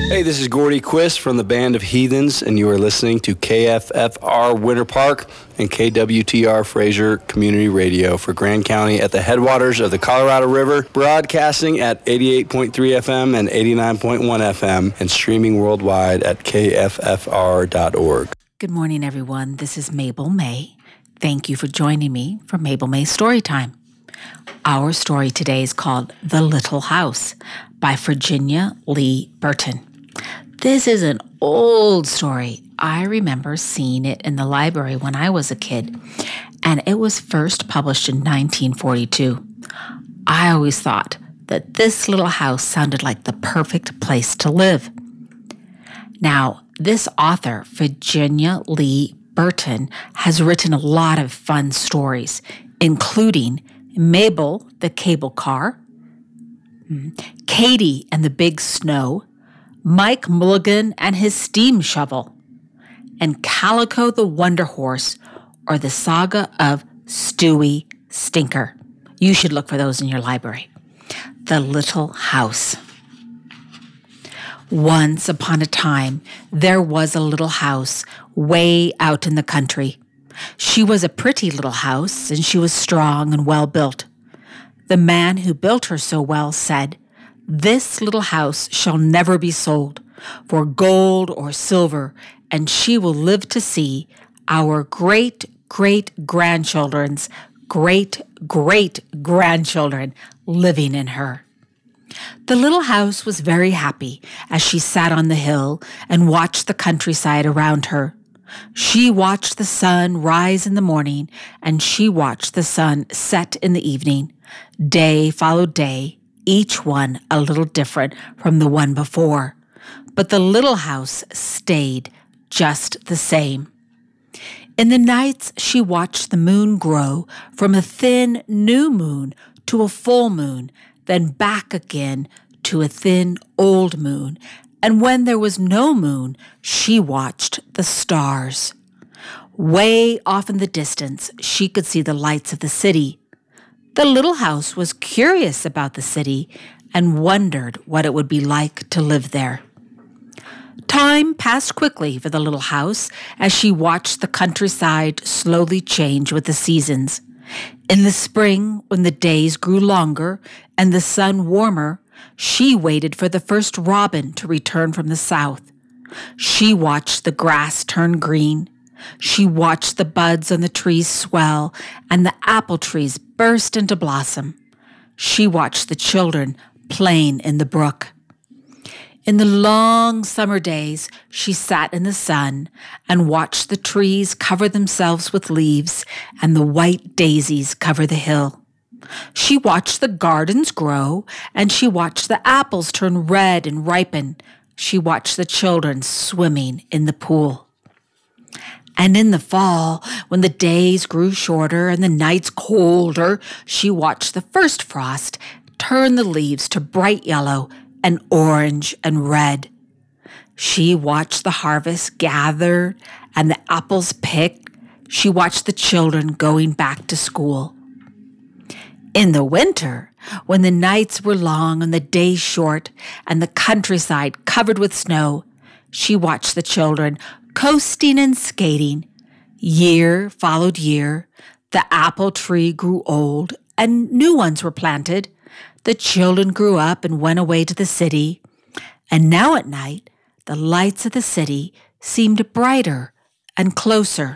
Hey, this is Gordy Quist from the Band of Heathens, and you are listening to KFFR Winter Park and KWTR Fraser Community Radio for Grand County at the headwaters of the Colorado River, broadcasting at 88.3 FM and 89.1 FM and streaming worldwide at kffr.org. Good morning, everyone. This is Mabel May. Thank you for joining me for Mabel May Storytime. Our story today is called The Little House by Virginia Lee Burton. This is an old story. I remember seeing it in the library when I was a kid, and it was first published in 1942. I always thought that this little house sounded like the perfect place to live. Now, this author, Virginia Lee Burton, has written a lot of fun stories, including Mabel, the Cable Car, Katie and the Big Snow, Mike Mulligan and his Steam Shovel, and Calico the Wonder Horse, or the Saga of Stewie Stinker. You should look for those in your library. The Little House. Once upon a time, there was a little house way out in the country. She was a pretty little house, and she was strong and well built. The man who built her so well said, "This little house shall never be sold for gold or silver, and she will live to see our great-great-grandchildren's great-great-grandchildren living in her." The little house was very happy as she sat on the hill and watched the countryside around her. She watched the sun rise in the morning, and she watched the sun set in the evening. Day followed day, each one a little different from the one before. But the little house stayed just the same. In the nights, she watched the moon grow from a thin new moon to a full moon, then back again to a thin old moon. And when there was no moon, she watched the stars. Way off in the distance, she could see the lights of the city. The little house was curious about the city and wondered what it would be like to live there. Time passed quickly for the little house as she watched the countryside slowly change with the seasons. In the spring, when the days grew longer and the sun warmer, she waited for the first robin to return from the south. She watched the grass turn green. She watched the buds on the trees swell and the apple trees burst into blossom. She watched the children playing in the brook. In the long summer days, she sat in the sun and watched the trees cover themselves with leaves and the white daisies cover the hill. She watched the gardens grow, and she watched the apples turn red and ripen. She watched the children swimming in the pool. And in the fall, when the days grew shorter and the nights colder, she watched the first frost turn the leaves to bright yellow and orange and red. She watched the harvest gathered and the apples picked. She watched the children going back to school. In the winter, when the nights were long and the days short and the countryside covered with snow, she watched the children coasting and skating. Year followed year, the apple tree grew old and new ones were planted. The children grew up and went away to the city. And now at night, the lights of the city seemed brighter and closer.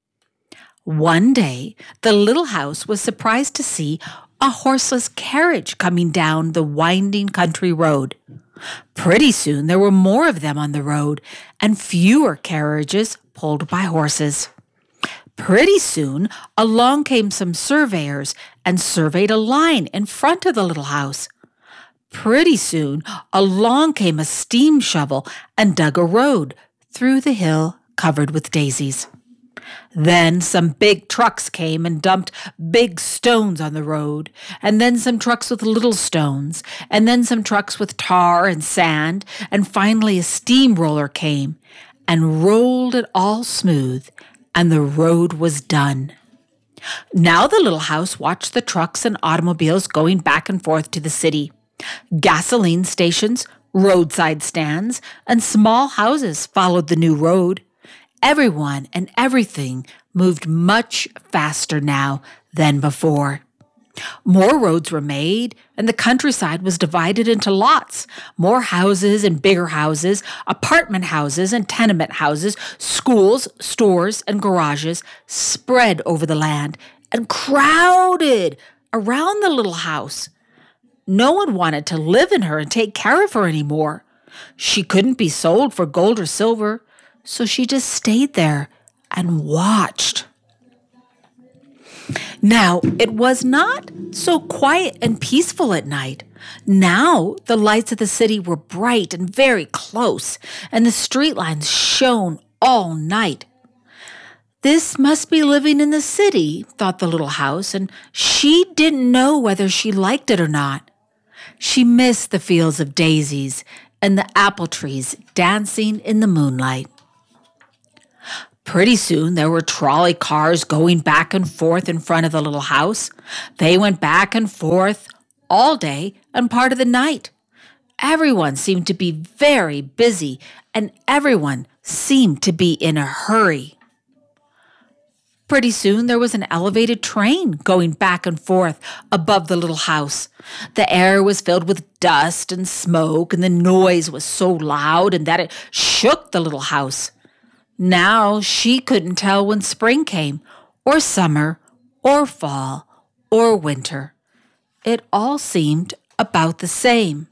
One day, the little house was surprised to see a horseless carriage coming down the winding country road. Pretty soon there were more of them on the road and fewer carriages pulled by horses. Pretty soon along came some surveyors and surveyed a line in front of the little house. Pretty soon along came a steam shovel and dug a road through the hill covered with daisies. Then some big trucks came and dumped big stones on the road, and then some trucks with little stones, and then some trucks with tar and sand, and finally a steamroller came and rolled it all smooth, and the road was done. Now the little house watched the trucks and automobiles going back and forth to the city. Gasoline stations, Roadside stands and small houses followed the new road. Everyone and everything moved much faster now than before. More roads were made, and the countryside was divided into lots. More houses and bigger houses, apartment houses and tenement houses, schools, stores, and garages spread over the land and crowded around the little house. No one wanted to live in her and take care of her anymore. She couldn't be sold for gold or silver, so she just stayed there and watched. Now, it was not so quiet and peaceful at night. Now, the lights of the city were bright and very close, and the street lines shone all night. This must be living in the city, thought the little house, and she didn't know whether she liked it or not. She missed the fields of daisies and the apple trees dancing in the moonlight. Pretty soon, there were trolley cars going back and forth in front of the little house. They went back and forth all day and part of the night. Everyone seemed to be very busy, and everyone seemed to be in a hurry. Pretty soon, there was an elevated train going back and forth above the little house. The air was filled with dust and smoke, and the noise was so loud and that it shook the little house. Now she couldn't tell when spring came, or summer, or fall, or winter. It all seemed about the same.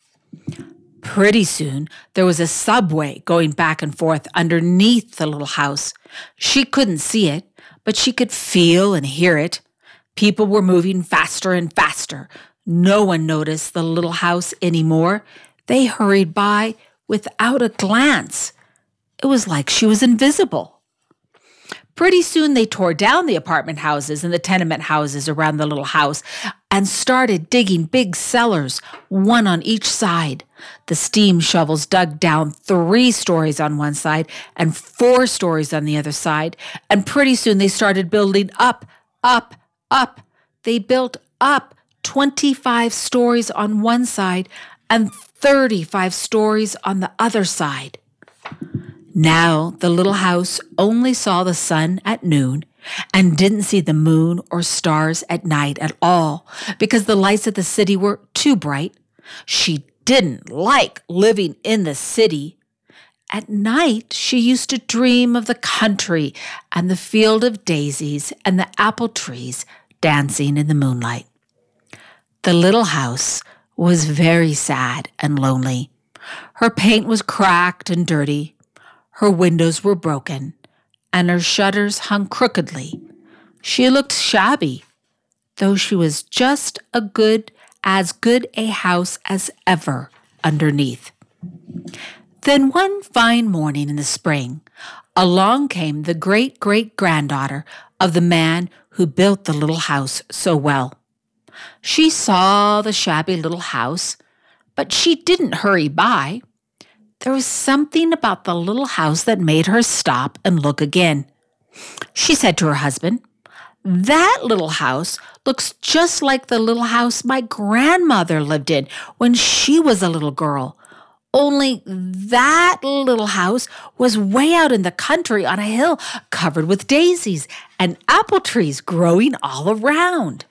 Pretty soon, there was a subway going back and forth underneath the little house. She couldn't see it, but she could feel and hear it. People were moving faster and faster. No one noticed the little house anymore. They hurried by without a glance. It was like she was invisible. Pretty soon they tore down the apartment houses and the tenement houses around the little house and started digging big cellars, one on each side. The steam shovels dug down 3 stories on one side and 4 stories on the other side, and pretty soon they started building up, up, up. They built up 25 stories on one side and 35 stories on the other side. Now the little house only saw the sun at noon and didn't see the moon or stars at night at all because the lights of the city were too bright. She didn't like living in the city. At night, she used to dream of the country and the field of daisies and the apple trees dancing in the moonlight. The little house was very sad and lonely. Her paint was cracked and dirty. Her windows were broken, and her shutters hung crookedly. She looked shabby, though she was just as good a house as ever underneath. Then one fine morning in the spring, along came the great-great-granddaughter of the man who built the little house so well. She saw the shabby little house, but she didn't hurry by. There was something about the little house that made her stop and look again. She said to her husband, "That little house looks just like the little house my grandmother lived in when she was a little girl. Only that little house was way out in the country on a hill covered with daisies and apple trees growing all around."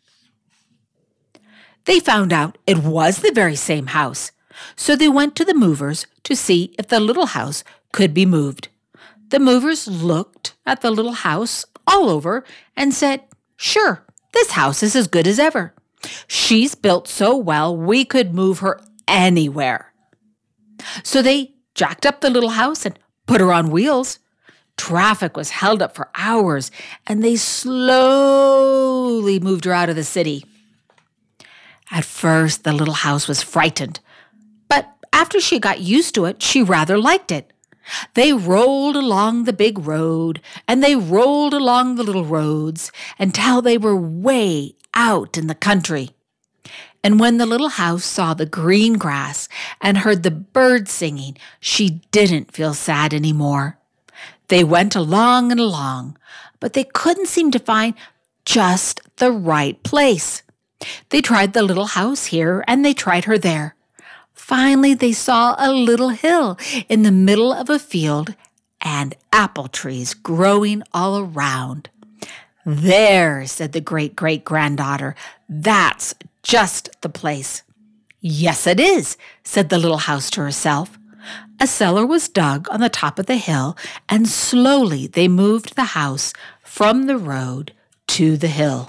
They found out it was the very same house, so they went to the movers to see if the little house could be moved. The movers looked at the little house all over and said, "Sure, this house is as good as ever. She's built so well we could move her anywhere." So they jacked up the little house and put her on wheels. Traffic was held up for hours, and they slowly moved her out of the city. At first, the little house was frightened, but after she got used to it, she rather liked it. They rolled along the big road, and they rolled along the little roads until they were way out in the country. And when the little house saw the green grass and heard the birds singing, she didn't feel sad anymore. They went along and along, but they couldn't seem to find just the right place. They tried the little house here and they tried her there. Finally, they saw a little hill in the middle of a field and apple trees growing all around. "There," said the great-great-granddaughter, "that's just the place." "Yes, it is," said the little house to herself. A cellar was dug on the top of the hill, and slowly they moved the house from the road to the hill.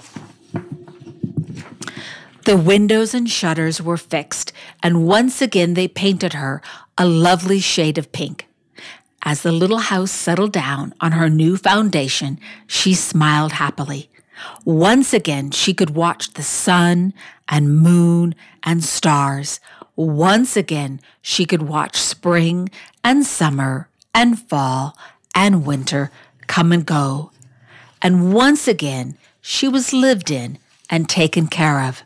The windows and shutters were fixed, and once again they painted her a lovely shade of pink. As the little house settled down on her new foundation, she smiled happily. Once again, she could watch the sun and moon and stars. Once again, she could watch spring and summer and fall and winter come and go. And once again, she was lived in and taken care of.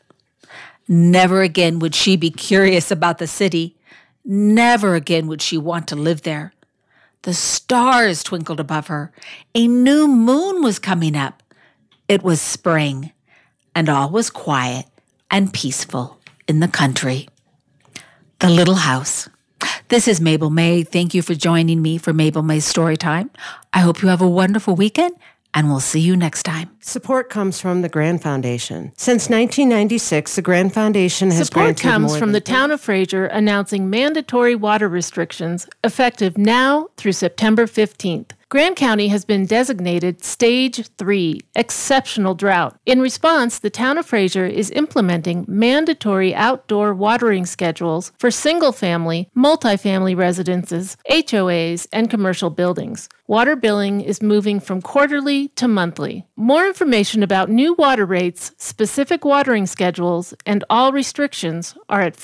Never again would she be curious about the city. Never again would she want to live there. The stars twinkled above her. A new moon was coming up. It was spring, and all was quiet and peaceful in the country. The Little House. This is Mabel May. Thank you for joining me for Mabel May's Storytime. I hope you have a wonderful weekend, and we'll see you next time. Support comes from the Grand Foundation. Since 1996, the Grand Foundation has granted Support comes from the town of Fraser announcing mandatory water restrictions effective now through September 15th. Grand County has been designated Stage 3, Exceptional Drought. In response, the town of Fraser is implementing mandatory outdoor watering schedules for single-family, multifamily residences, HOAs, and commercial buildings. Water billing is moving from quarterly to monthly. More information about new water rates, specific watering schedules, and all restrictions are at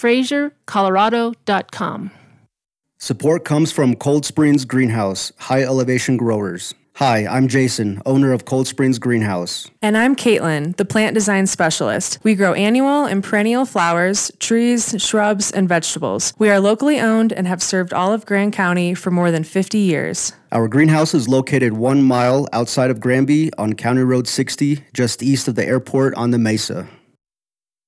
FraserColorado.com. Support comes from Cold Springs Greenhouse, high elevation growers. Hi, I'm Jason, owner of Cold Springs Greenhouse. And I'm Caitlin, the plant design specialist. We grow annual and perennial flowers, trees, shrubs, and vegetables. We are locally owned and have served all of Grand County for more than 50 years. Our greenhouse is located 1 mile outside of Granby on County Road 60, just east of the airport on the Mesa.